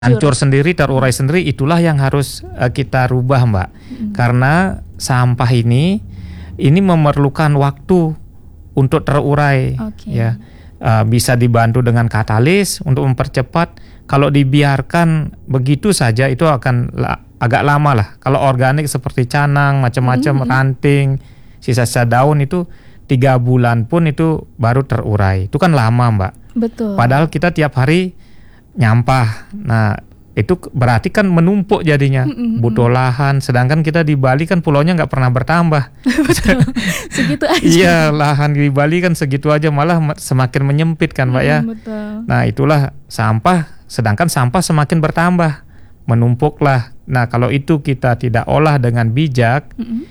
hancur sendiri, terurai sendiri, itulah yang harus kita rubah, Mbak. Karena sampah ini memerlukan waktu untuk terurai, ya. Bisa dibantu dengan katalis untuk mempercepat. Kalau dibiarkan begitu saja itu akan agak lama lah. Kalau organik seperti canang, macam-macam ranting, sisa-sisa daun itu 3 bulan pun itu baru terurai. Itu kan lama, Mbak. Betul. Padahal kita tiap hari nyampah. Nah, itu berarti kan menumpuk jadinya, butuh lahan. Sedangkan kita di Bali kan pulaunya nggak pernah bertambah. Betul. Segitu aja. Iya, lahan di Bali kan segitu aja, malah semakin menyempit kan, Mbak ya. Betul. Nah, itulah sampah. Sedangkan sampah semakin bertambah, menumpuklah. Nah, kalau itu kita tidak olah dengan bijak,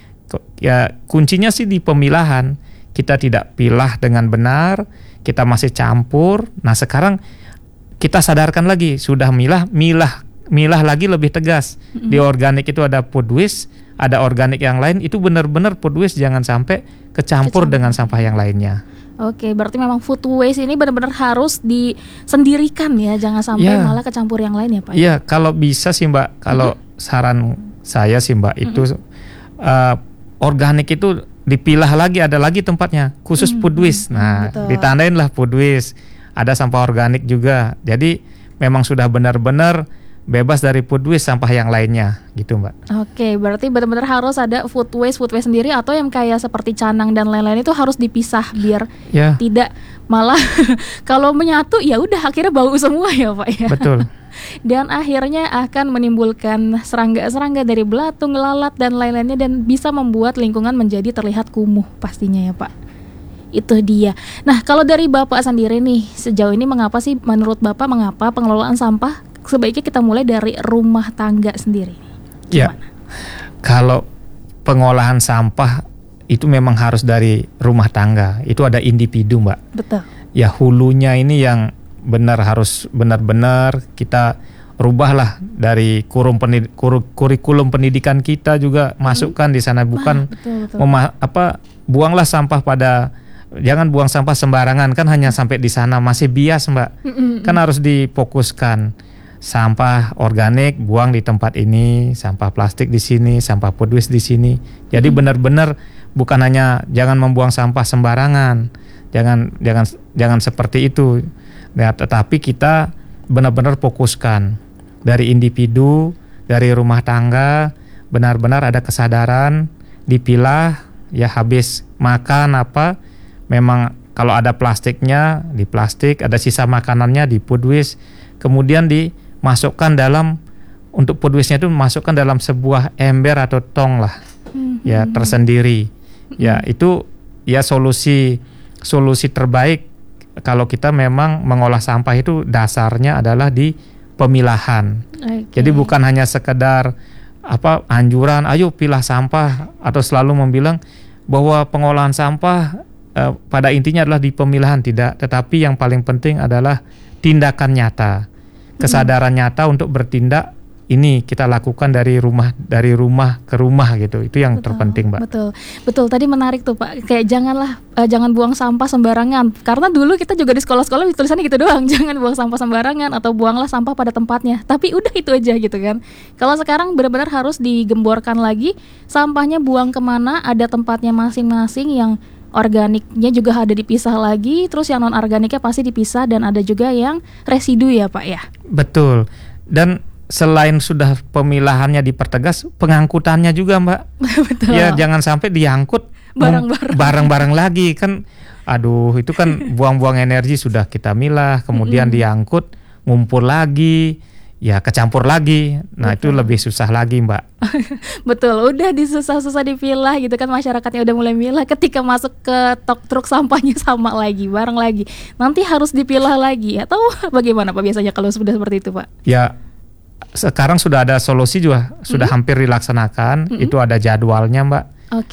ya kuncinya sih di pemilahan. Kita tidak pilah dengan benar, kita masih campur. Nah, sekarang kita sadarkan lagi, sudah milah lagi lebih tegas. Di organik itu ada food waste, ada organik yang lain, itu benar-benar food waste jangan sampai kecampur dengan sampah yang lainnya. Oke, berarti memang food waste ini benar-benar harus disendirikan ya, jangan sampai malah kecampur yang lain ya, Pak. Iya, kalau bisa sih, Mbak, kalau saran saya sih, Mbak, itu organik itu dipilah lagi, ada lagi tempatnya khusus food waste. Nah, ditandain lah food waste. Ada sampah organik juga. Jadi memang sudah benar-benar bebas dari food waste sampah yang lainnya, gitu, Mbak. Oke, berarti benar-benar harus ada food waste sendiri, atau yang kayak seperti canang dan lain-lain itu harus dipisah biar tidak malah kalau menyatu ya udah akhirnya bau semua ya, Pak ya. Betul. Dan akhirnya akan menimbulkan serangga-serangga dari belatung, lalat dan lain-lainnya, dan bisa membuat lingkungan menjadi terlihat kumuh pastinya ya, Pak. Itu dia. Nah, kalau dari Bapak sendiri nih, sejauh ini menurut Bapak mengapa pengelolaan sampah sebaiknya kita mulai dari rumah tangga sendiri? Ya, kalau pengolahan sampah itu memang harus dari rumah tangga. Itu ada individu, Mbak. Betul. Ya, hulunya ini yang harus benar-benar kita rubahlah dari kurikulum pendidikan kita juga masukkan di sana, bukan buanglah sampah jangan buang sampah sembarangan, kan hanya sampai di sana masih bias, Mbak. Kan harus difokuskan. Sampah organik buang di tempat ini, sampah plastik di sini, sampah food waste di sini. Jadi benar-benar bukan hanya jangan membuang sampah sembarangan. Jangan seperti itu. Nah, tetapi kita benar-benar fokuskan dari individu, dari rumah tangga, benar-benar ada kesadaran, dipilah, ya habis makan memang kalau ada plastiknya di plastik, ada sisa makanannya di food waste, kemudian dimasukkan untuk food waste-nya itu masukkan dalam sebuah ember atau tong lah, ya tersendiri. Ya itu ya solusi terbaik kalau kita memang mengolah sampah itu dasarnya adalah di pemilahan. Jadi bukan hanya sekedar anjuran ayo pilah sampah, atau selalu membilang bahwa pengolahan sampah pada intinya adalah di pemilahan, tidak, tetapi yang paling penting adalah tindakan nyata, kesadaran nyata untuk bertindak. Ini kita lakukan dari rumah ke rumah gitu. Itu yang terpenting, Mbak. Betul. Tadi menarik tuh, Pak. Kayak jangan buang sampah sembarangan. Karena dulu kita juga di sekolah-sekolah tulisannya gitu doang, jangan buang sampah sembarangan atau buanglah sampah pada tempatnya. Tapi udah itu aja gitu kan. Kalau sekarang benar-benar harus digemborkan lagi, sampahnya buang kemana, ada tempatnya masing-masing, yang organiknya juga ada dipisah lagi, terus yang non-organiknya pasti dipisah, dan ada juga yang residu ya, Pak ya. Betul. Dan selain sudah pemilahannya dipertegas, pengangkutannya juga, Mbak. Betul. Ya jangan sampai diangkut barang-barang lagi kan. Aduh, itu kan buang-buang energi. Sudah kita milah, kemudian diangkut, ngumpul lagi, ya kecampur lagi. Nah, itu lebih susah lagi, Mbak. Betul, udah disusah-susah dipilah gitu kan, masyarakatnya udah mulai milah, ketika masuk ke truk sampahnya sama lagi, barang lagi. Nanti harus dipilah lagi, atau bagaimana Pak biasanya kalau sudah seperti itu, Pak? Ya, sekarang sudah ada solusi juga, sudah hampir dilaksanakan. Itu ada jadwalnya, Mbak.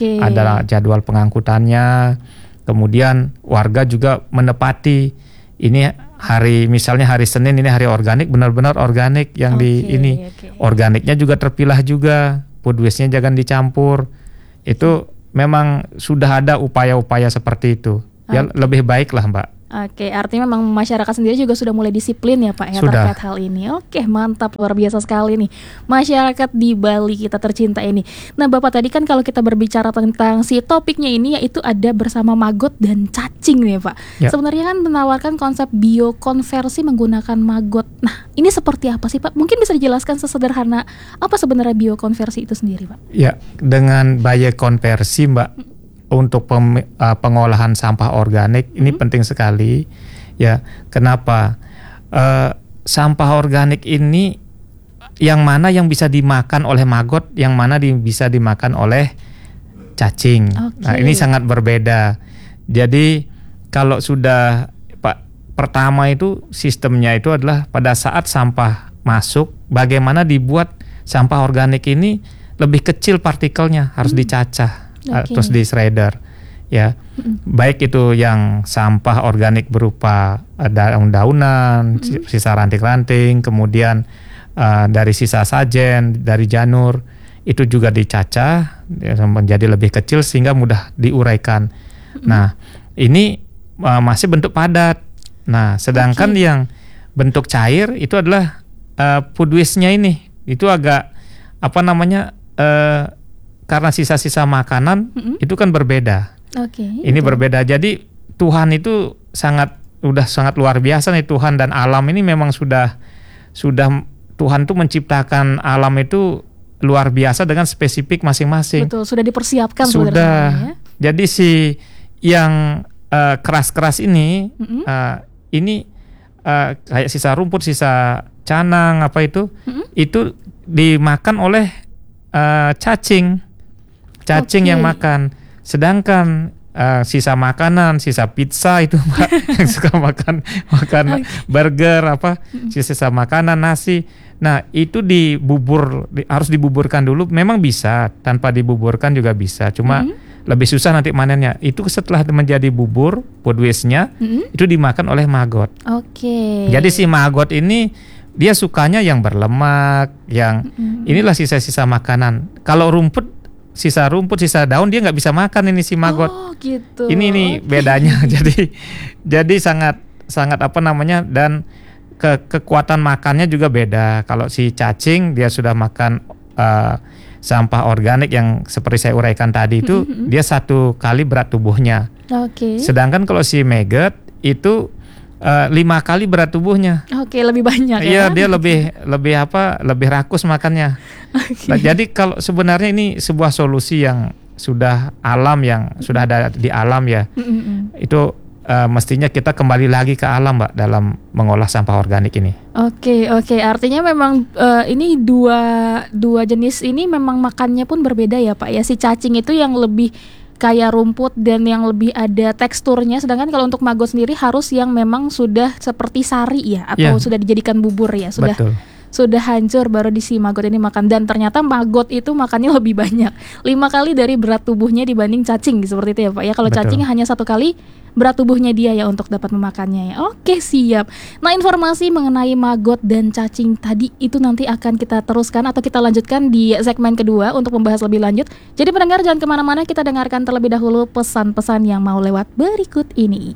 Ada jadwal pengangkutannya. Kemudian warga juga menepati, ini misalnya hari Senin ini hari organik, benar-benar organik yang organiknya juga terpilah juga, food waste-nya jangan dicampur. Itu memang sudah ada upaya-upaya seperti itu. ya lebih baik lah Mbak. Oke, artinya memang masyarakat sendiri juga sudah mulai disiplin ya Pak ya terkait hal ini. Oke, mantap, luar biasa sekali nih masyarakat di Bali kita tercinta ini. Nah Bapak, tadi kan kalau kita berbicara tentang si topiknya ini, yaitu ada bersama maggot dan cacing nih Pak. Sebenarnya kan menawarkan konsep biokonversi menggunakan maggot. Nah ini seperti apa sih Pak? Mungkin bisa dijelaskan sesederhana apa sebenarnya biokonversi itu sendiri Pak? Ya, dengan biokonversi Mbak, untuk pengolahan sampah organik ini penting sekali ya. Kenapa? Sampah organik ini yang mana yang bisa dimakan oleh maggot, yang mana bisa dimakan oleh cacing. Nah ini sangat berbeda. Jadi kalau sudah pertama itu sistemnya itu adalah pada saat sampah masuk, bagaimana dibuat sampah organik ini lebih kecil partikelnya, harus dicacah. Terus di shredder ya, baik itu yang sampah organik berupa daun-daunan, sisa ranting-ranting, kemudian dari sisa sajen, dari janur, itu juga dicacah menjadi lebih kecil sehingga mudah diuraikan. Nah ini masih bentuk padat. Nah sedangkan yang bentuk cair itu adalah food waste-nya ini, itu agak karena sisa-sisa makanan itu kan berbeda. Ini berbeda. Jadi Tuhan itu sangat luar biasa nih, Tuhan dan alam ini memang sudah Tuhan tuh menciptakan alam itu luar biasa dengan spesifik masing-masing. Betul, sudah dipersiapkan sudah. Ya? Jadi si yang keras-keras ini ini kayak sisa rumput, sisa canang itu dimakan oleh cacing yang makan. Sedangkan sisa makanan, sisa pizza itu Mbak yang suka makan burger sisa makanan, nasi. Nah, itu harus dibuburkan dulu. Memang bisa, tanpa dibuburkan juga bisa. Cuma lebih susah nanti manennya. Itu setelah menjadi bubur, food waste-nya itu dimakan oleh maggot. Jadi si maggot ini dia sukanya yang berlemak, yang inilah sisa-sisa makanan. Kalau sisa rumput, sisa daun dia nggak bisa makan ini si maggot. Gitu. Ini bedanya. jadi sangat dan kekuatan makannya juga beda. Kalau si cacing dia sudah makan sampah organik yang seperti saya uraikan tadi itu, dia 1 kali berat tubuhnya. Sedangkan kalau si maggot itu 5 kali berat tubuhnya. Lebih banyak ya. Iya, dia lebih rakus makannya. Nah, jadi kalau sebenarnya ini sebuah solusi yang sudah ada di alam ya. Itu mestinya kita kembali lagi ke alam Mbak dalam mengolah sampah organik ini. Oke. Artinya memang ini dua jenis ini memang makannya pun berbeda ya Pak ya. Si cacing itu yang lebih kayak rumput dan yang lebih ada teksturnya, sedangkan kalau untuk maggot sendiri harus yang memang sudah seperti sari ya, atau sudah dijadikan bubur ya, sudah hancur baru si maggot ini makan. Dan ternyata maggot itu makannya lebih banyak, 5 kali dari berat tubuhnya dibanding cacing, seperti itu ya Pak ya. Kalau cacing hanya 1 kali berat tubuhnya dia ya untuk dapat memakannya ya. Oke, siap. Nah, informasi mengenai maggot dan cacing tadi itu nanti akan kita teruskan atau kita lanjutkan di segmen kedua untuk membahas lebih lanjut. Jadi pendengar jangan kemana-mana, kita dengarkan terlebih dahulu pesan-pesan yang mau lewat berikut ini.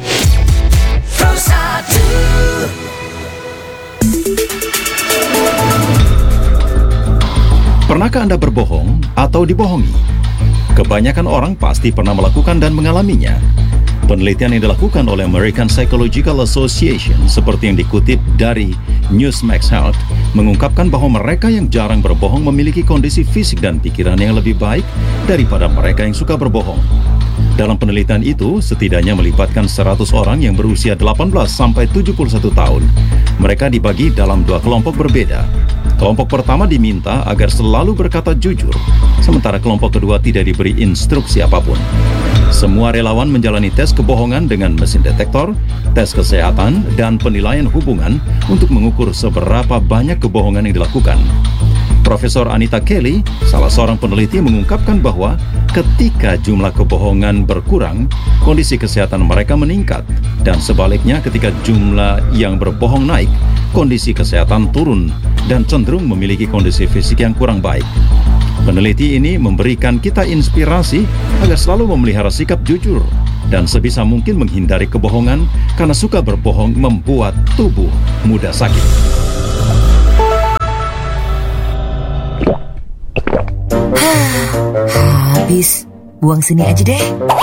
Pernahkah Anda berbohong atau dibohongi? Kebanyakan orang pasti pernah melakukan dan mengalaminya. Penelitian yang dilakukan oleh American Psychological Association seperti yang dikutip dari Newsmax Health mengungkapkan bahwa mereka yang jarang berbohong memiliki kondisi fisik dan pikiran yang lebih baik daripada mereka yang suka berbohong. Dalam penelitian itu, setidaknya melibatkan 100 orang yang berusia 18 sampai 71 tahun. Mereka dibagi dalam 2 kelompok berbeda. Kelompok pertama diminta agar selalu berkata jujur, sementara kelompok kedua tidak diberi instruksi apapun. Semua relawan menjalani tes kebohongan dengan mesin detektor, tes kesehatan, dan penilaian hubungan untuk mengukur seberapa banyak kebohongan yang dilakukan. Profesor Anita Kelly, salah seorang peneliti, mengungkapkan bahwa ketika jumlah kebohongan berkurang, kondisi kesehatan mereka meningkat, dan sebaliknya ketika jumlah yang berbohong naik, kondisi kesehatan turun dan cenderung memiliki kondisi fisik yang kurang baik. Peneliti ini memberikan kita inspirasi agar selalu memelihara sikap jujur dan sebisa mungkin menghindari kebohongan karena suka berbohong membuat tubuh mudah sakit. Habis, buang sini aja deh.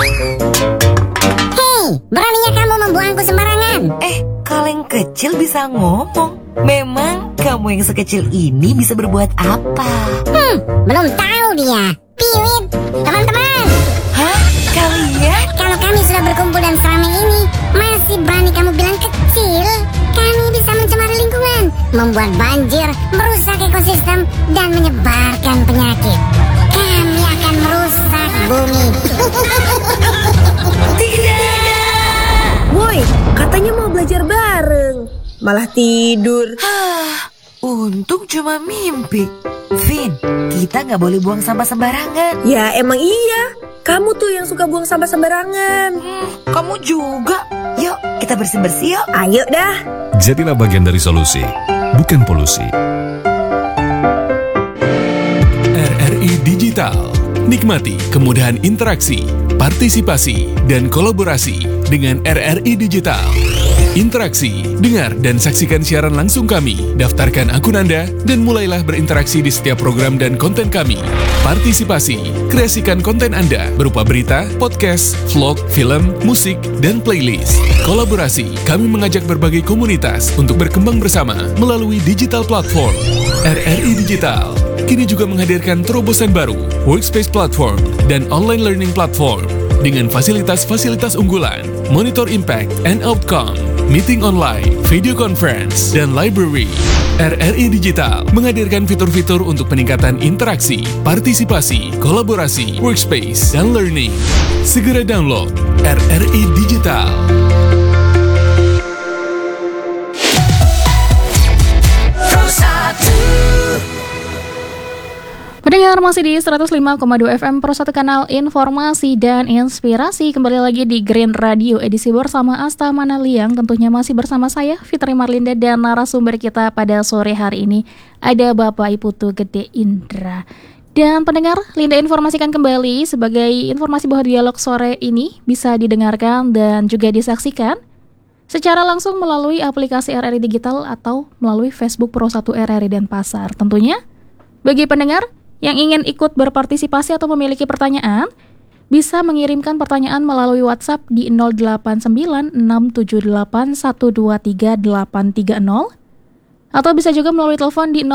Hei, beraninya kamu membuangku sembarangan? Kaleng kecil bisa ngomong. Memang kamu yang sekecil ini bisa berbuat apa? Belum tahu dia. Piwit, teman-teman. Hah? Kalian? Kalau kami sudah berkumpul dan seramai ini, masih berani kamu bilang kecil? Kami bisa mencemari lingkungan, membuat banjir, merusak ekosistem, dan menyebarkan penyakit. Kami akan merusak bumi. Woi, katanya mau belajar bareng, malah tidur. Untung cuma mimpi. Vin, kita nggak boleh buang sampah sembarangan. Ya emang iya, kamu tuh yang suka buang sampah sembarangan. Kamu juga. Yuk, kita bersih-bersih yuk. Ayo dah. Jadilah bagian dari solusi, bukan polusi. RRI Digital. Nikmati kemudahan interaksi, partisipasi, dan kolaborasi dengan RRI Digital. Interaksi, dengar dan saksikan siaran langsung kami, daftarkan akun Anda, dan mulailah berinteraksi di setiap program dan konten kami. Partisipasi, kreasikan konten Anda berupa berita, podcast, vlog, film, musik, dan playlist. Kolaborasi, kami mengajak berbagai komunitas untuk berkembang bersama melalui digital platform. RRI Digital kini juga menghadirkan terobosan baru, workspace platform, dan online learning platform dengan fasilitas-fasilitas unggulan, monitor impact and outcome, meeting online, video conference, dan library. RRI Digital menghadirkan fitur-fitur untuk peningkatan interaksi, partisipasi, kolaborasi, workspace, dan learning. Segera download RRI Digital. Pendengar masih di 105,2 FM Pro 1 kanal informasi dan inspirasi. Kembali lagi di Green Radio edisi bersama Asta Manaliang. Tentunya masih bersama saya Fitri Marlinda dan narasumber kita pada sore hari ini ada Bapak Ibu Putu Gede Indra. Dan pendengar, Linda informasikan kembali sebagai informasi bahwa dialog sore ini bisa didengarkan dan juga disaksikan secara langsung melalui aplikasi RRI Digital atau melalui Facebook Pro 1 RRI Denpasar. Tentunya bagi pendengar yang ingin ikut berpartisipasi atau memiliki pertanyaan, bisa mengirimkan pertanyaan melalui WhatsApp di 089678123830 atau bisa juga melalui telepon di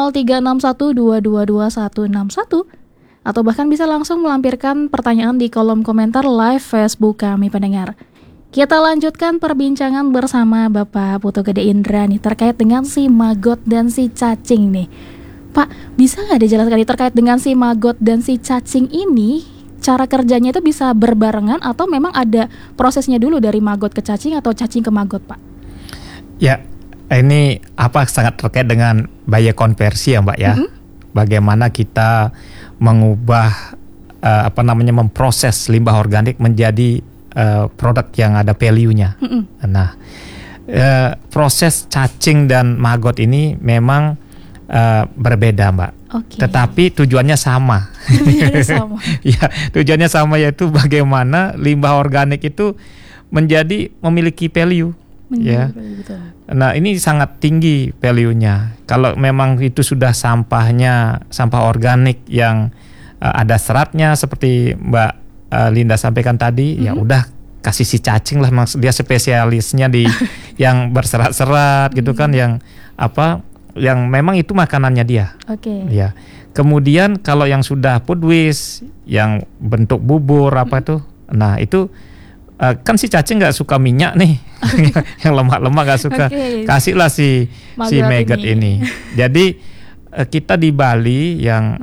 0361222161 atau bahkan bisa langsung melampirkan pertanyaan di kolom komentar live Facebook kami pendengar. Kita lanjutkan perbincangan bersama Bapak Putu Gede Indra nih terkait dengan si maggot dan si cacing nih. Pak, bisa nggak dijelaskan terkait dengan si maggot dan si cacing ini, cara kerjanya itu bisa berbarengan atau memang ada prosesnya dulu dari maggot ke cacing atau cacing ke maggot, Pak? Ya, ini sangat terkait dengan biaya konversi ya, Mbak ya. Bagaimana kita mengubah memproses limbah organik menjadi produk yang ada value-nya. Nah, proses cacing dan maggot ini memang berbeda, Mbak. Tetapi tujuannya sama. Ya, tujuannya sama, yaitu bagaimana limbah organik itu memiliki value. Ya. Nah, ini sangat tinggi value-nya. Kalau memang itu sudah sampah organik yang ada seratnya seperti Mbak Linda sampaikan tadi, ya udah kasih si cacing lah, dia spesialisnya di yang berserat-serat gitu kan, yang memang itu makanannya dia. Ya. Kemudian kalau yang sudah food waste, yang bentuk bubur nah itu kan si cacing nggak suka minyak nih, yang lemak-lemak nggak suka. Kasihlah si maggot ini. Jadi kita di Bali yang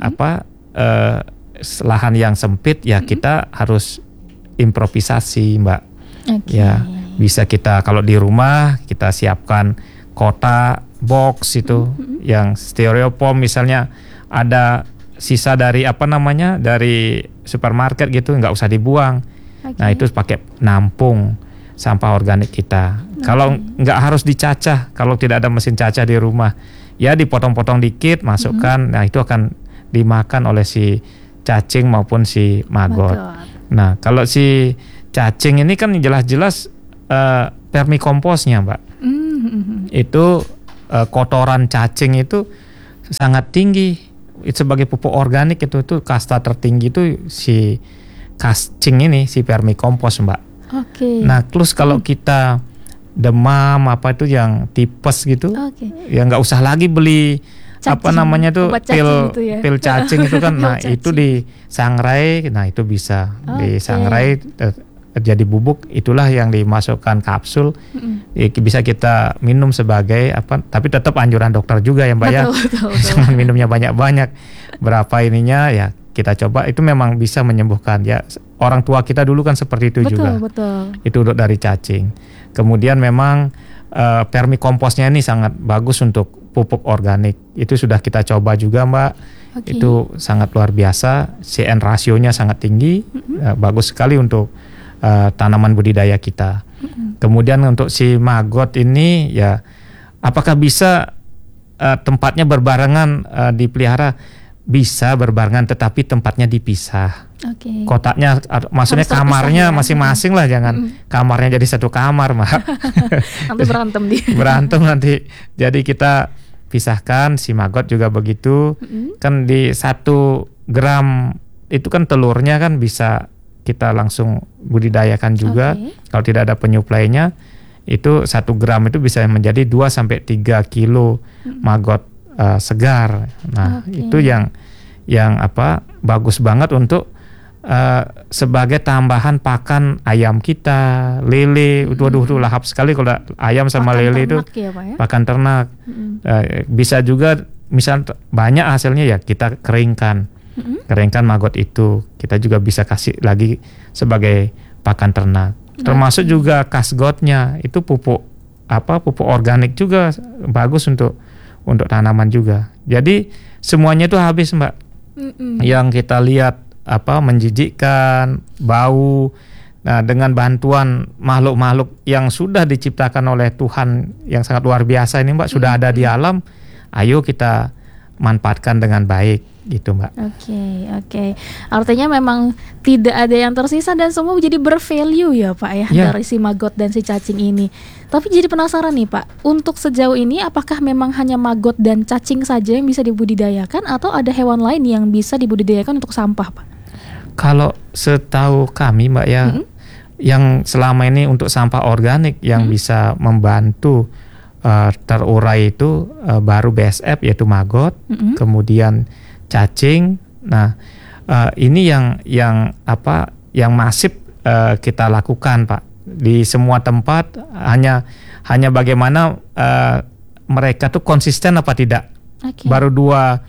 lahan yang sempit ya, kita harus improvisasi, Mbak. Ya, bisa kita kalau di rumah kita siapkan kotak box itu yang styrofoam, misalnya ada sisa dari dari supermarket gitu, nggak usah dibuang. Nah, itu pakai nampung sampah organik kita. Kalau nggak harus dicacah, kalau tidak ada mesin cacah di rumah, ya dipotong-potong dikit, masukkan. Nah, itu akan dimakan oleh si cacing maupun si maggot. Nah, kalau si cacing ini kan jelas-jelas vermikomposnya, Mbak. Itu kotoran cacing itu sangat tinggi. Itu sebagai pupuk organik itu kasta tertinggi itu si cacing ini, si vermikompos, Mbak. Nah, terus kalau kita demam apa itu yang tipes gitu, ya nggak usah lagi beli pil cacing itu kan. Nah, itu disangrai, nah itu bisa disangrai jadi bubuk, itulah yang dimasukkan kapsul. Bisa kita minum sebagai tapi tetap anjuran dokter juga ya, Mbak, betul. Jangan minumnya banyak-banyak. Berapa ininya ya kita coba, itu memang bisa menyembuhkan ya. Orang tua kita dulu kan seperti itu juga. Itu dari cacing. Kemudian memang vermikomposnya ini sangat bagus untuk pupuk organik. Itu sudah kita coba juga, Mbak. Itu sangat luar biasa. CN rasionya sangat tinggi. Bagus sekali untuk tanaman budidaya kita. Kemudian untuk si maggot ini ya, apakah bisa tempatnya berbarengan dipelihara? Bisa berbarengan, tetapi tempatnya dipisah. Kotaknya, maksudnya harus kamarnya masing-masing lah, jangan kamarnya jadi satu kamar, Mbak. Nanti berantem dia. Berantem nanti. Jadi kita pisahkan, si maggot juga begitu. Kan di 1 gram itu kan telurnya kan bisa kita langsung budidayakan juga. Kalau tidak ada penyuplainya, itu 1 gram itu bisa menjadi 2-3 kilo maggot segar. Nah, itu yang bagus banget untuk sebagai tambahan pakan ayam kita, lele. Waduh, lahap sekali kalau ayam sama pakan lele itu ya, Pak, ya? Pakan ternak. Bisa juga misal banyak hasilnya ya kita keringkan. Keringkan maggot itu kita juga bisa kasih lagi sebagai pakan ternak. Termasuk juga kasgotnya, itu pupuk organik juga bagus untuk tanaman juga. Jadi semuanya itu habis, Mbak. Yang kita lihat menjijikkan, bau. Nah, dengan bantuan makhluk-makhluk yang sudah diciptakan oleh Tuhan yang sangat luar biasa ini, Mbak, sudah ada di alam. Ayo kita manfaatkan dengan baik. Gitu, Mbak. Oke. Artinya memang tidak ada yang tersisa dan semua jadi bervalue ya, Pak ya, dari si maggot dan si cacing ini. Tapi jadi penasaran nih, Pak, untuk sejauh ini apakah memang hanya maggot dan cacing saja yang bisa dibudidayakan atau ada hewan lain yang bisa dibudidayakan untuk sampah, Pak? Kalau setahu kami, Mbak ya, yang selama ini untuk sampah organik yang bisa membantu terurai itu baru BSF, yaitu maggot, kemudian cacing. Nah, ini yang masif kita lakukan, Pak, di semua tempat. Hanya bagaimana mereka tuh konsisten apa tidak. Baru dua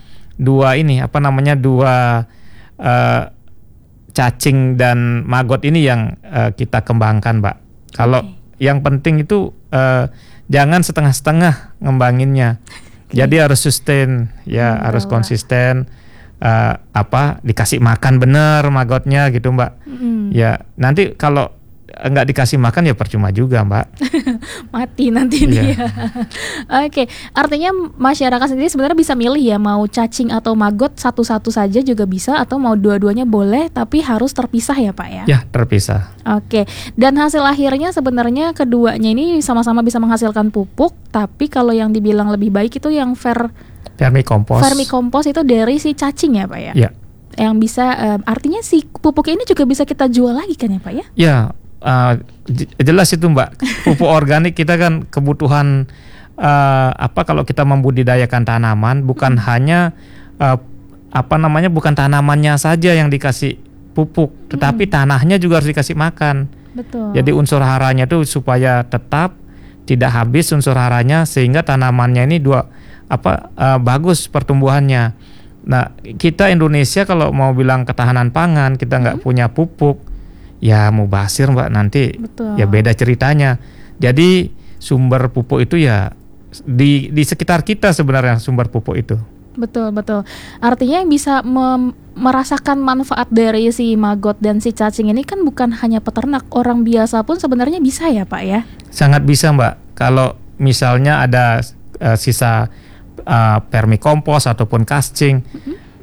cacing dan maggot ini yang kita kembangkan, Pak. Kalau yang penting itu jangan setengah-setengah ngembanginnya. Jadi harus sustain ya, harus konsisten. Dikasih makan bener maggotnya gitu, Mbak. Ya nanti kalau nggak dikasih makan ya percuma juga, Mbak. Mati nanti dia. Artinya masyarakat sendiri sebenarnya bisa milih ya, mau cacing atau maggot satu-satu saja juga bisa, atau mau dua-duanya boleh, tapi harus terpisah ya, Pak ya? Ya, terpisah. Dan hasil akhirnya sebenarnya keduanya ini sama-sama bisa menghasilkan pupuk, tapi kalau yang dibilang lebih baik itu yang vermikompos. Vermikompos itu dari si cacing ya, Pak ya? Ya. Yang bisa artinya si pupuk ini juga bisa kita jual lagi kan ya, Pak ya? Ya. Jelas itu, Mbak. Pupuk organik kita kan kebutuhan kalau kita membudidayakan tanaman bukan hanya bukan tanamannya saja yang dikasih pupuk, tetapi tanahnya juga harus dikasih makan. Betul. Jadi unsur haranya itu supaya tetap tidak habis unsur haranya, sehingga tanamannya ini bagus pertumbuhannya. Nah, kita Indonesia kalau mau bilang ketahanan pangan, kita nggak punya pupuk. Ya mubazir, Mbak, nanti. Betul. Ya beda ceritanya. Jadi sumber pupuk itu ya di sekitar kita sebenarnya sumber pupuk itu. Betul. Artinya yang bisa merasakan manfaat dari si maggot dan si cacing ini kan bukan hanya peternak, orang biasa pun sebenarnya bisa ya, Pak ya? Sangat bisa, Mbak. Kalau misalnya ada sisa vermikompos ataupun cacing,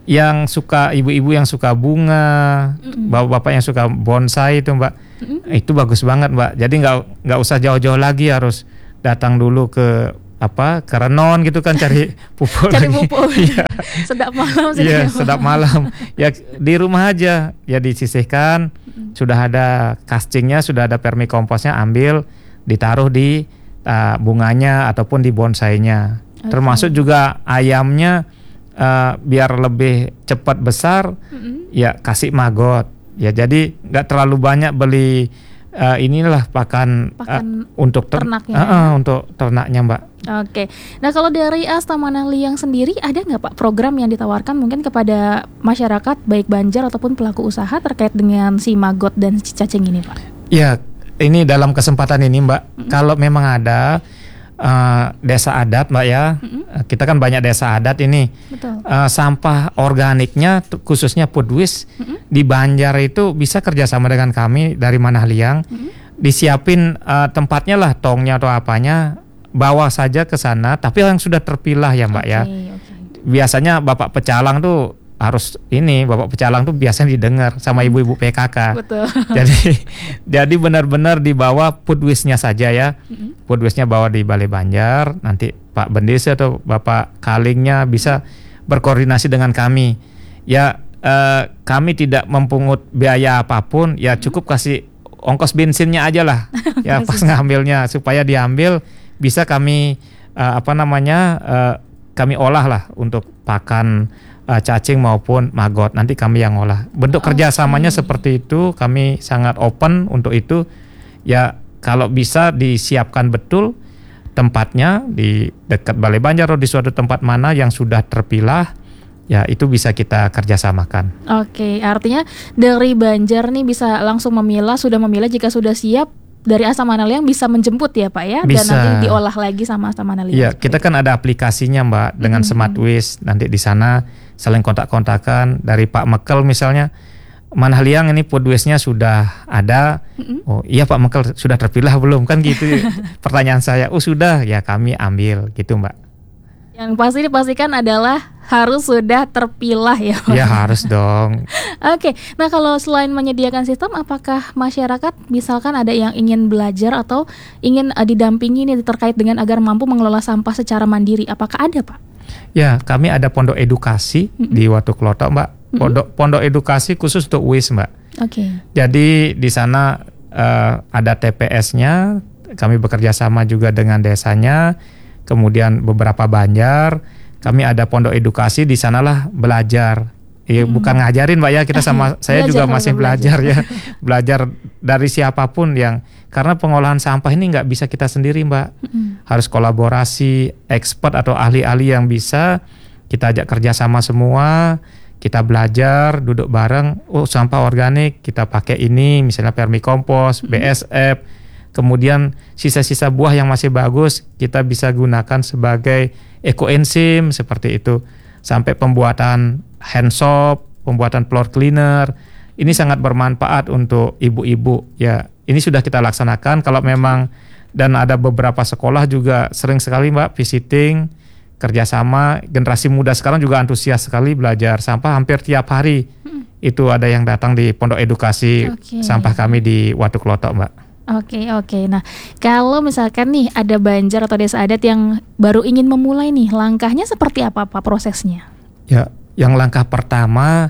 yang suka ibu-ibu yang suka bunga, bapak-bapak yang suka bonsai itu Mbak, itu bagus banget Mbak. Jadi nggak usah jauh-jauh lagi harus datang dulu ke Renon gitu kan cari pupuk. Cari pupuk. Iya. Sedap malam sih. Iya, sedap malam. Ya di rumah aja ya disisihkan, sudah ada castingnya, sudah ada permikomposnya, ambil ditaruh di bunganya ataupun di bonsainya. Termasuk juga ayamnya biar lebih cepat besar, ya kasih maggot. Ya jadi nggak terlalu banyak beli inilah pakan untuk ternaknya. Untuk ternaknya Mbak. Oke. Nah kalau dari AS Taman Liang sendiri ada nggak Pak program yang ditawarkan mungkin kepada masyarakat baik Banjar ataupun pelaku usaha terkait dengan si maggot dan si cacing ini Pak? Ya ini dalam kesempatan ini Mbak, kalau memang ada desa adat Mbak ya, kita kan banyak desa adat ini. Betul. Sampah organiknya khususnya food waste di Banjar itu bisa kerjasama dengan kami dari Manahliang, disiapin tempatnya lah, tongnya atau apanya, bawa saja ke sana, tapi yang sudah terpilah ya Mbak ya. Biasanya Bapak Pecalang tuh harus Bapak Pecalang tuh biasanya didengar sama ibu-ibu PKK. Betul. Jadi benar-benar dibawa food waste-nya saja ya. Food waste-nya bawa di Balai Banjar, nanti Pak Bendesa atau Bapak Kalingnya bisa berkoordinasi dengan kami. Ya kami tidak mempungut biaya apapun, ya cukup kasih ongkos bensinnya aja lah. Ya pas ngambilnya supaya diambil bisa kami kami olah lah untuk pakan cacing maupun maggot, nanti kami yang olah. Bentuk kerjasamanya seperti itu, kami sangat open untuk itu. Ya kalau bisa disiapkan betul tempatnya di dekat Balai Banjar atau di suatu tempat mana yang sudah terpilah, ya itu bisa kita kerjasamakan. Oke, artinya dari Banjar nih bisa langsung sudah memilah jika sudah siap. Dari AS Taman Liang bisa menjemput ya Pak ya, bisa. Dan nanti diolah lagi sama AS Taman Liang. Iya, kita kan ada aplikasinya Mbak dengan Smart Waste. Nanti di sana saling kontak-kontakan dari Pak Mekel misalnya, Manahliang ini food waste-nya sudah ada. Oh iya Pak Mekel sudah terpilah belum kan gitu. Pertanyaan saya, sudah ya kami ambil gitu Mbak. Yang pasti dipastikan adalah harus sudah terpilah ya Pak. Ya harus dong. Oke, nah kalau selain menyediakan sistem, apakah masyarakat misalkan ada yang ingin belajar atau ingin didampingi nih terkait dengan agar mampu mengelola sampah secara mandiri, apakah ada Pak? Ya, kami ada pondok edukasi di Watu Klotok Mbak. Pondok edukasi khusus untuk waste Mbak. Oke. Jadi di sana ada TPS-nya, kami bekerja sama juga dengan desanya. Kemudian beberapa Banjar, kami ada pondok edukasi, di sanalah belajar. Bukan ngajarin Mbak ya, kita saya juga masih belajar ya. Belajar dari siapapun karena pengolahan sampah ini nggak bisa kita sendiri Mbak. Harus kolaborasi, expert atau ahli-ahli yang bisa kita ajak kerjasama semua. Kita belajar, duduk bareng, sampah organik kita pakai ini, misalnya permikompos, BSF. Kemudian sisa-sisa buah yang masih bagus kita bisa gunakan sebagai ekoenzim seperti itu. Sampai pembuatan hand soap, pembuatan floor cleaner. Ini sangat bermanfaat untuk ibu-ibu. Ya, ini sudah kita laksanakan. Kalau memang dan ada beberapa sekolah juga sering sekali Mbak visiting, kerjasama. Generasi muda sekarang juga antusias sekali belajar sampah hampir tiap hari. Itu ada yang datang di pondok edukasi sampah kami di Watu Klotok Mbak. Oke. Nah, kalau misalkan nih ada Banjar atau desa adat yang baru ingin memulai nih, langkahnya seperti apa Pak prosesnya? Ya, yang langkah pertama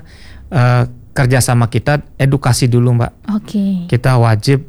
kerjasama kita edukasi dulu Mbak. Kita wajib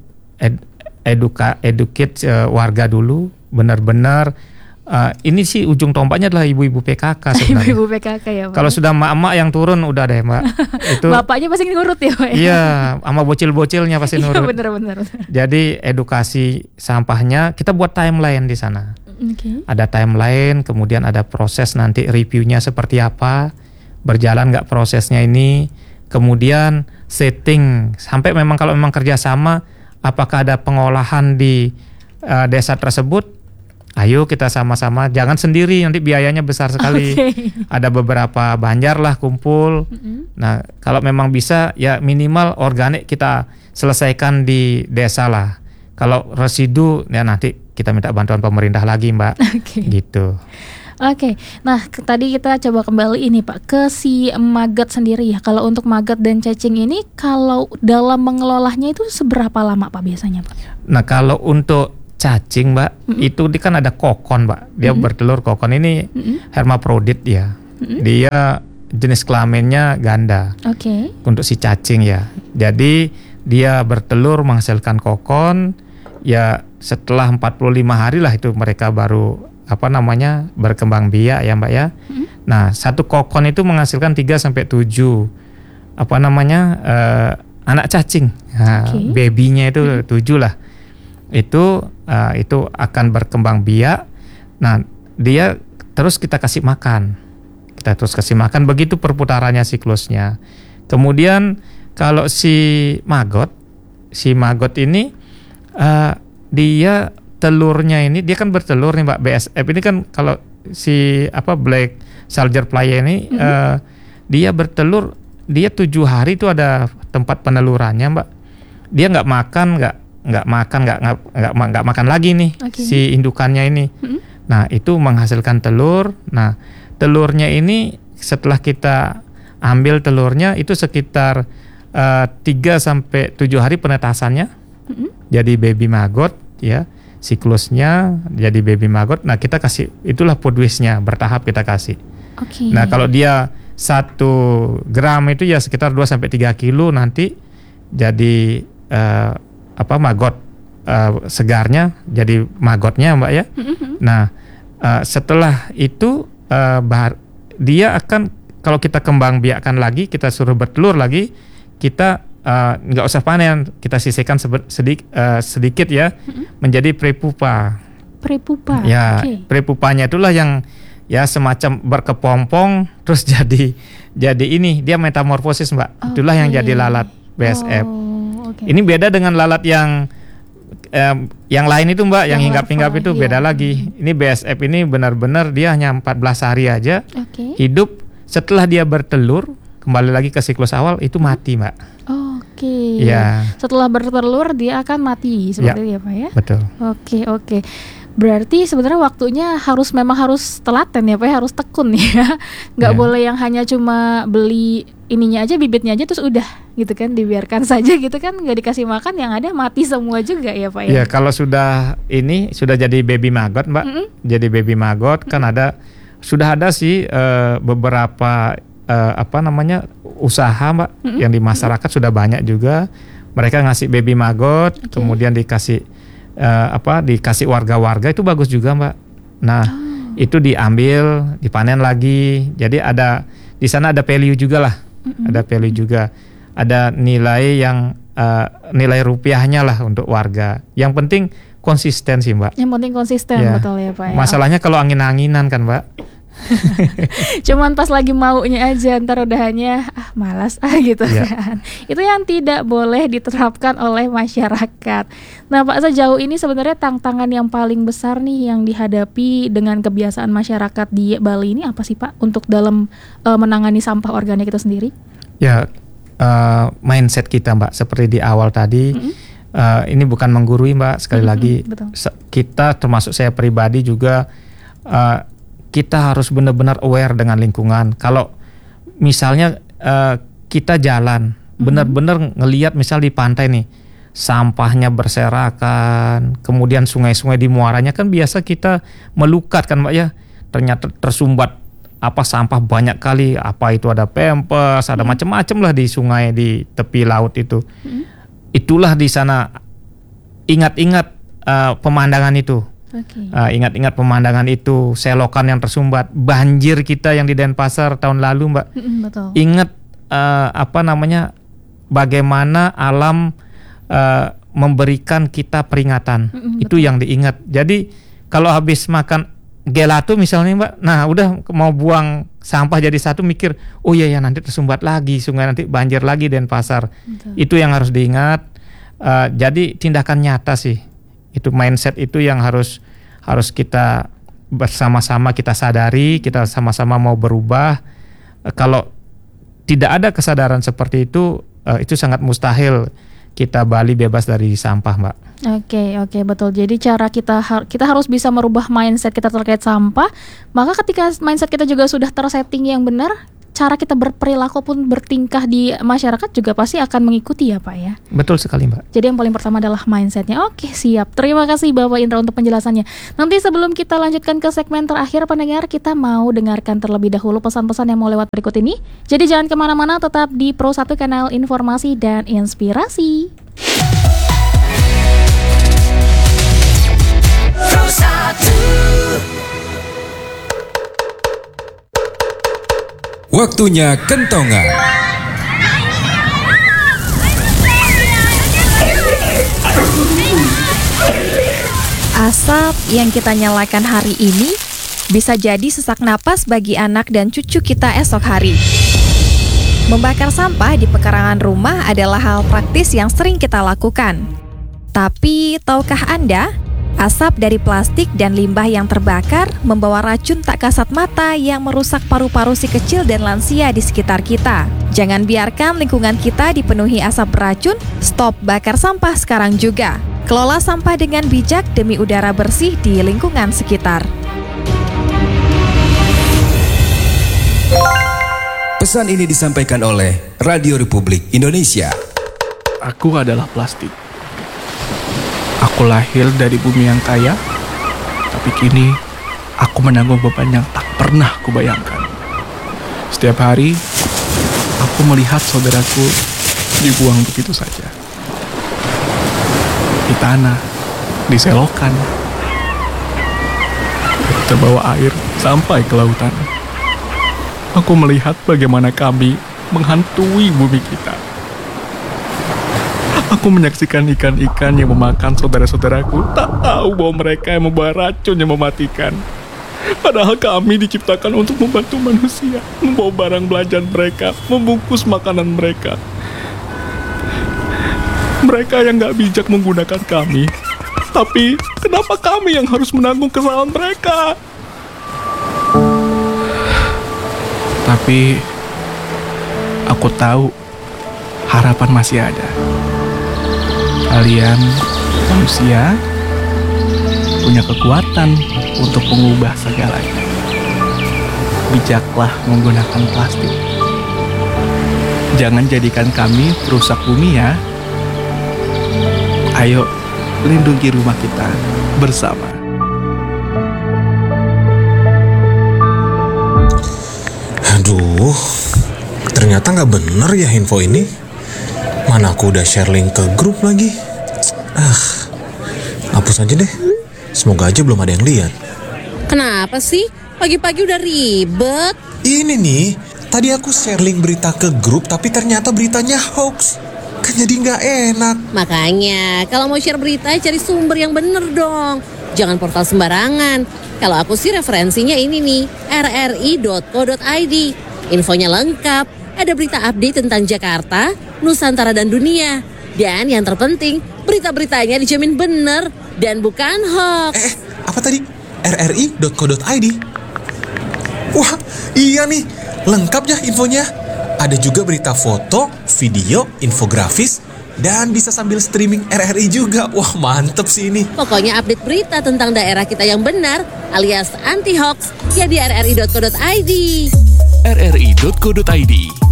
educate warga dulu, benar-benar. Ini sih ujung tombaknya adalah ibu-ibu PKK sebenarnya. Ibu-ibu PKK ya Pak. Kalau sudah emak-emak yang turun udah deh Mbak. Itu bapaknya pasti nurut ya Pak. Iya, sama bocil-bocilnya pasti nurut. Iya benar. Jadi edukasi sampahnya kita buat timeline di sana. Ada timeline, kemudian ada proses nanti reviewnya seperti apa, berjalan nggak prosesnya ini, kemudian setting sampai memang kalau memang kerjasama, apakah ada pengolahan di desa tersebut. Ayo kita sama-sama, jangan sendiri nanti biayanya besar sekali. Ada beberapa Banjar lah kumpul. Nah kalau memang bisa ya minimal organik kita selesaikan di desa lah. Kalau residu ya nanti kita minta bantuan pemerintah lagi Mbak. Gitu. Oke, nah tadi kita coba kembali ini Pak ke si maggot sendiri ya. Kalau untuk maggot dan cacing ini, kalau dalam mengelolanya itu seberapa lama Pak biasanya Pak? Nah kalau untuk cacing Mbak, itu dia kan ada kokon Mbak. Dia bertelur, kokon ini hermaprodit ya. Dia jenis kelaminnya ganda. Oke. Untuk si cacing ya. Jadi dia bertelur menghasilkan kokon. Ya setelah 45 hari lah itu mereka baru berkembang biak ya Mbak ya. Nah satu kokon itu menghasilkan 3-7 anak cacing. Nah, babynya itu 7 lah. Itu akan berkembang biak. Nah dia terus kita kasih makan. Begitu perputarannya siklusnya. Kemudian kalau si maggot ini dia telurnya ini, dia kan bertelur nih Mbak. BSF ini kan kalau si Black Soldier Fly ini dia bertelur, dia 7 hari itu ada tempat penelurannya Mbak. Dia nggak makan lagi nih si indukannya ini. Nah itu menghasilkan telur. Nah telurnya ini setelah kita ambil telurnya itu sekitar 3-7 hari penetasannya. Jadi baby maggot ya, siklusnya jadi baby maggot. Nah kita kasih, itulah podwisnya, bertahap kita kasih. Nah kalau dia 1 gram itu ya sekitar 2-3 kilo nanti jadi maggot segarnya, jadi maggotnya Mbak ya. Nah setelah itu dia akan, kalau kita kembang biakkan lagi, kita suruh bertelur lagi, kita nggak usah panen, kita sisihkan sedikit ya, menjadi prepupa. Prepupa. Ya, prepupanya itulah yang ya semacam berkepompong, terus jadi ini dia metamorfosis Mbak. Itulah yang jadi lalat BSF. Ini beda dengan lalat yang lain itu Mbak, yang hinggap-hinggap itu beda lagi. Ini BSF ini benar-benar dia hanya 14 hari aja hidup. Setelah dia bertelur, kembali lagi ke siklus awal, itu mati Mbak. Ya. Setelah bertelur dia akan mati seperti itu ya Pak ya. Betul. Oke. Berarti sebenarnya waktunya memang harus telaten ya Pak ya, harus tekun ya. Nggak boleh yang hanya cuma beli ininya aja, bibitnya aja terus udah gitu kan, dibiarkan saja gitu kan, nggak dikasih makan, yang ada mati semua juga ya Pak ya. Ya kalau sudah jadi baby maggot Mbak, jadi baby maggot kan sudah ada sih beberapa usaha Mbak yang di masyarakat sudah banyak juga, mereka ngasih baby maggot, kemudian dikasih warga-warga, itu bagus juga Mbak. Nah itu diambil, dipanen lagi, jadi di sana ada value juga lah. Ada value juga, ada nilai nilai rupiahnya lah untuk warga. Yang penting konsisten sih Mbak. Yang penting konsisten ya. Betul ya Pak ya. Masalahnya kalau angin-anginan kan Mbak. Cuman pas lagi maunya aja, ntar udahannya malas gitu kan. Itu yang tidak boleh diterapkan oleh masyarakat. Nah Pak, sejauh ini sebenarnya tantangan yang paling besar nih yang dihadapi dengan kebiasaan masyarakat di Bali ini apa sih Pak, untuk dalam menangani sampah organik itu sendiri? Ya mindset kita Mbak, seperti di awal tadi. Ini bukan menggurui Mbak, sekali lagi kita, termasuk saya pribadi juga, kita harus benar-benar aware dengan lingkungan. Kalau misalnya kita jalan, benar-benar ngelihat misal di pantai nih, sampahnya berserakan, kemudian sungai-sungai di muaranya kan biasa kita melukat kan Mbak ya, ternyata tersumbat sampah banyak kali, itu ada pempes, ada macam-macam lah di sungai, di tepi laut itu. Itulah di sana ingat-ingat pemandangan itu. Ingat-ingat pemandangan itu, selokan yang tersumbat, banjir kita yang di Denpasar tahun lalu Mbak. Betul. Ingat bagaimana alam memberikan kita peringatan. Itu yang diingat. Jadi kalau habis makan gelato misalnya Mbak, nah udah mau buang sampah jadi satu, mikir oh iya ya nanti tersumbat lagi sungai, nanti banjir lagi Denpasar. Itu yang harus diingat. Jadi tindakan nyata sih. Itu mindset itu yang harus kita bersama-sama kita sadari, kita sama-sama mau berubah. Kalau tidak ada kesadaran seperti itu sangat mustahil kita Bali bebas dari sampah, Mbak. Oke, betul. Jadi cara kita harus bisa merubah mindset kita terkait sampah. Maka ketika mindset kita juga sudah tersetting yang benar, cara kita berperilaku pun bertingkah di masyarakat juga pasti akan mengikuti ya Pak ya. Betul sekali, Mbak. Jadi yang paling pertama adalah mindsetnya. Oke, siap. Terima kasih Bapak Indra untuk penjelasannya. Nanti sebelum kita lanjutkan ke segmen terakhir pendengar, kita mau dengarkan terlebih dahulu pesan-pesan yang mau lewat berikut ini. Jadi jangan kemana-mana, tetap di Pro 1 Kanal Informasi dan Inspirasi. Pro 1. Waktunya kentongan. Asap yang kita nyalakan hari ini bisa jadi sesak napas bagi anak dan cucu kita esok hari. Membakar sampah di pekarangan rumah adalah hal praktis yang sering kita lakukan. Tapi, tahukah Anda, asap dari plastik dan limbah yang terbakar membawa racun tak kasat mata yang merusak paru-paru si kecil dan lansia di sekitar kita. Jangan biarkan lingkungan kita dipenuhi asap beracun, stop bakar sampah sekarang juga. Kelola sampah dengan bijak demi udara bersih di lingkungan sekitar. Pesan ini disampaikan oleh Radio Republik Indonesia. Aku adalah plastik. Aku lahir dari bumi yang kaya, tapi kini aku menanggung beban yang tak pernah kubayangkan. Setiap hari, aku melihat saudaraku dibuang begitu saja. Di tanah, di selokan, terbawa air sampai ke lautan. Aku melihat bagaimana kami menghantui bumi kita. Aku menyaksikan ikan-ikan yang memakan saudara-saudaraku, tak tahu bahwa mereka yang membawa racun yang mematikan. Padahal kami diciptakan untuk membantu manusia, membawa barang belanjaan mereka, membungkus makanan mereka. Mereka yang gak bijak menggunakan kami. Tapi kenapa kami yang harus menanggung kesalahan mereka? Tapi aku tahu harapan masih ada. Kalian manusia punya kekuatan untuk mengubah segalanya. Bijaklah menggunakan plastik. Jangan jadikan kami perusak bumi ya. Ayo, lindungi rumah kita bersama. Aduh, ternyata nggak bener ya info ini. Mana aku udah share link ke grup lagi. Hapus aja deh. Semoga aja belum ada yang lihat. Kenapa sih? Pagi-pagi udah ribet. Ini nih, tadi aku share link berita ke grup tapi ternyata beritanya hoax. Kan jadi nggak enak. Makanya, kalau mau share berita cari sumber yang bener dong. Jangan portal sembarangan. Kalau aku sih referensinya ini nih, rri.co.id. Infonya lengkap, ada berita update tentang Jakarta, Nusantara dan dunia. Dan yang terpenting, berita-beritanya dijamin bener dan bukan hoax. Apa tadi? rri.co.id. Wah, iya nih, lengkap ya infonya. Ada juga berita foto, video, infografis, dan bisa sambil streaming RRI juga. Wah, mantep sih ini. Pokoknya update berita tentang daerah kita yang benar, alias anti-hoax, ya di rri.co.id. rri.co.id